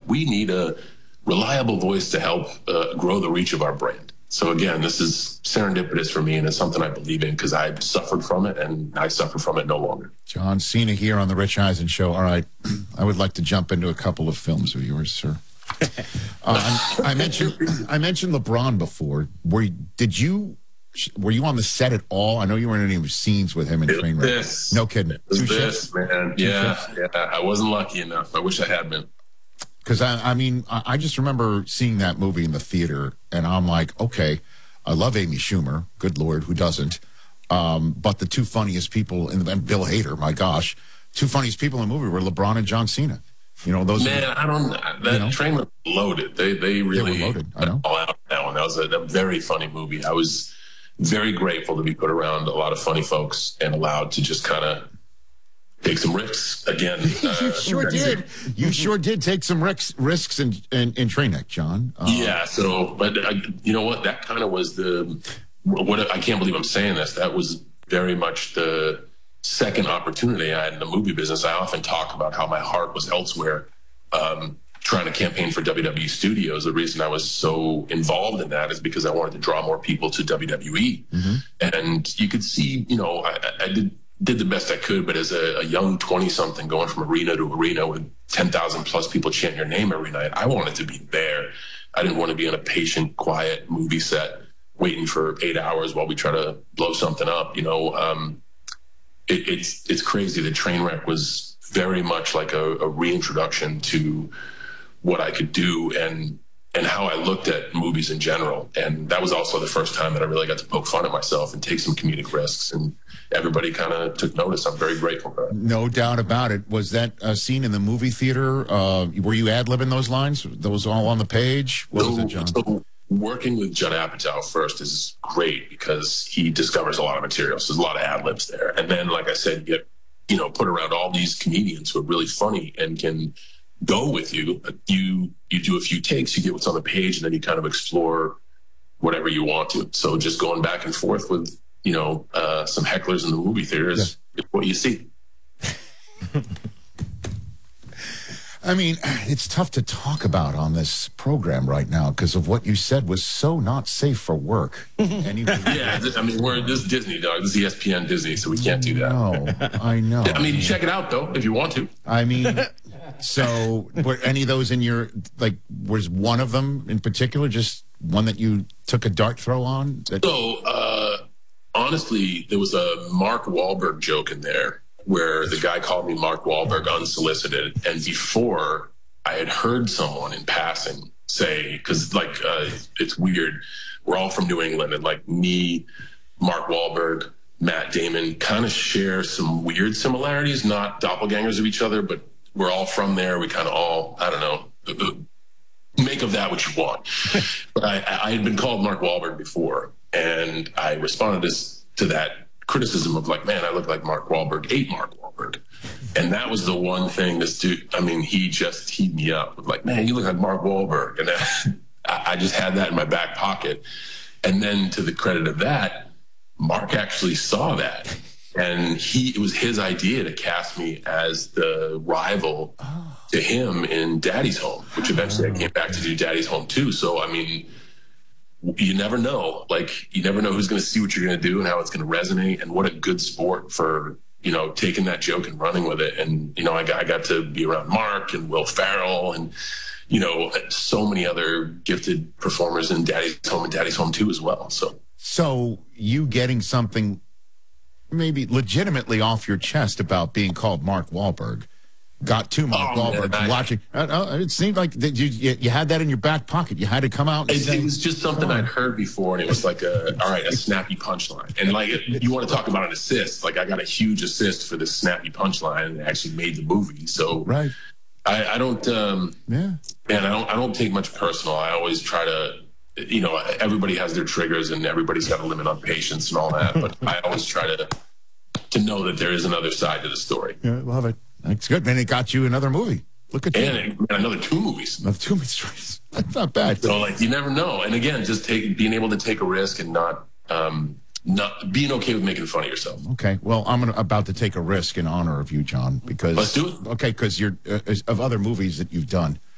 we need a reliable voice to help grow the reach of our brand. So again, this is serendipitous for me, and it's something I believe in because I suffered from it, and I suffer from it no longer. John Cena here on the Rich Eisen Show. All right, I would like to jump into a couple of films of yours, sir. I mentioned LeBron before. Were you on the set at all? I know you weren't in any scenes with him in Trainwreck. No kidding. Man. Yeah. I wasn't lucky enough. I wish I had been. Because, I just remember seeing that movie in the theater, and I'm like, okay, I love Amy Schumer. Good Lord, who doesn't? But the two funniest people, and Bill Hader, my gosh, two funniest people in the movie were LeBron and John Cena. You know, those. Man, train was loaded. They really were loaded. I know. All out that one. That was a very funny movie. I was very grateful to be put around a lot of funny folks and allowed to just kind of take some risks again. You sure did. You sure did take some risks in Trainwreck, John. Yeah. So, but you know what? That kind of was what I can't believe I'm saying this. That was very much the second opportunity I had in the movie business. I often talk about how my heart was elsewhere, trying to campaign for WWE Studios. The reason I was so involved in that is because I wanted to draw more people to WWE. Mm-hmm. And you could see, you know, I did the best I could, but as a young 20-something going from arena to arena with 10,000 plus people chanting your name every night, I wanted to be there. I didn't want to be on a patient, quiet movie set waiting for 8 hours while we try to blow something up. You know, it's crazy. The Trainwreck was very much like a reintroduction to what I could do and how I looked at movies in general. And that was also the first time that I really got to poke fun at myself and take some comedic risks. And everybody kind of took notice. I'm very grateful for that. No doubt about it. Was that a scene in the movie theater? Were you ad-libbing those lines? Those all on the page? What was it, John? So working with Judd Apatow first is great because he discovers a lot of material. So there's a lot of ad-libs there. And then, like I said, you get, put around all these comedians who are really funny and can go with you. You do a few takes, you get what's on the page, and then you kind of explore whatever you want to. So just going back and forth with, some hecklers in the movie theater is what you see. I mean, it's tough to talk about on this program right now because of what you said was so not safe for work. Yeah, I mean, this is Disney, dog. This is ESPN Disney, so we can't do that. No, I know. I mean, check it out, though, if you want to. I mean, so were any of those in your, was one of them in particular just one that you took a dart throw on? Honestly, there was a Mark Wahlberg joke in there where the guy called me Mark Wahlberg unsolicited. And before I had heard someone in passing say, because it's weird. We're all from New England, and me, Mark Wahlberg, Matt Damon kind of share some weird similarities, not doppelgangers of each other, but we're all from there. We kind of all, I don't know, make of that what you want. But I had been called Mark Wahlberg before, and I responded to that criticism of man, I look like Mark Wahlberg ate Mark Wahlberg. And that was the one thing this dude, he just teed me up with man, you look like Mark Wahlberg. And I just had that in my back pocket. And then to the credit of that, Mark actually saw that. And it was his idea to cast me as the rival to him in Daddy's Home, which eventually I came back to do Daddy's Home too. So, you never know. You never know who's going to see what you're going to do and how it's going to resonate. And what a good sport for, taking that joke and running with it. And, I got to be around Mark and Will Ferrell and, so many other gifted performers in Daddy's Home and Daddy's Home 2 as well. So you getting something maybe legitimately off your chest about being called Mark Wahlberg got to Mark Wahlberg watching. It seemed like you had that in your back pocket. You had to come out. It was just something I'd heard before, and it was a snappy punchline. And you want to talk about an assist? I got a huge assist for this snappy punchline, and it actually made the movie. So right, I don't. Man, I don't take much personal. I always try to. Everybody has their triggers, and everybo's got a limit on patience and all that. But I always try to know that there is another side to the story. Yeah, I love it. That's good, man. It got you another movie. Look at you. And another 2 movies. Another 2 movies. That's not bad. So, you never know. And again, just being able to take a risk and not being okay with making fun of yourself. Okay. Well, I'm about to take a risk in honor of you, John, because let's do it. Okay, because you're of other movies that you've done.